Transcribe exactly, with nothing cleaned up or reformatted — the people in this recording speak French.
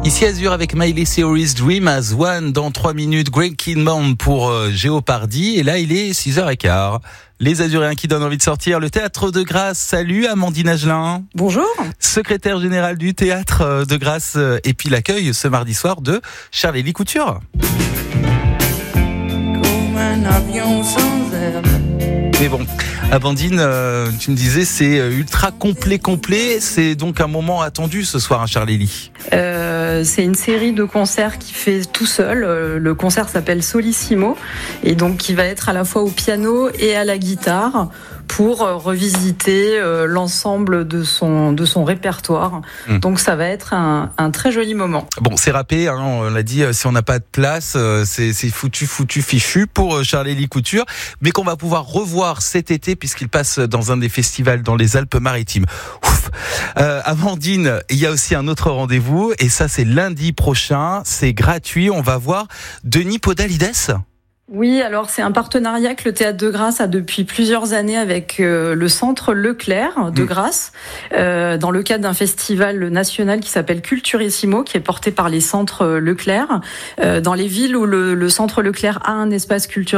Ici Azur avec Miley Cyrus, Dream as One. Dans trois minutes, Greg Kidman pour euh, Géopardy. Et là, il est six heures quinze. Les Azuréens qui donnent envie de sortir. Le Théâtre de Grasse. Salut Amandine Agelin. Bonjour. Secrétaire générale du Théâtre de Grasse. Et puis l'accueil ce mardi soir de Charlélie Couture. Comme un avion sans air. Mais bon, Amandine, euh, tu me disais, c'est ultra complet, complet. C'est donc un moment attendu ce soir à Charlélie. Euh, c'est une série de concerts qui fait tout seul. Euh, le concert s'appelle Solissimo et donc qui va être à la fois au piano et à la guitare pour euh, revisiter euh, l'ensemble de son de son répertoire. Mmh. Donc ça va être un, un très joli moment. Bon, c'est râpé, hein, on l'a dit. Si on n'a pas de place, euh, c'est, c'est foutu, foutu, fichu pour Charlélie Couture, mais qu'on va pouvoir revoir cet été puisqu'il passe dans un des festivals dans les Alpes-Maritimes. Ouf. Euh, Amandine, il y a aussi un autre rendez-vous et ça c'est lundi prochain. C'est gratuit. On va voir Denis Podalides. Oui, alors c'est un partenariat que le Théâtre de Grasse a depuis plusieurs années avec euh, le Centre Leclerc de Grasse, euh, dans le cadre d'un festival national qui s'appelle Culturissimo, qui est porté par les Centres Leclerc, euh, dans les villes où le, le Centre Leclerc a un espace culturel.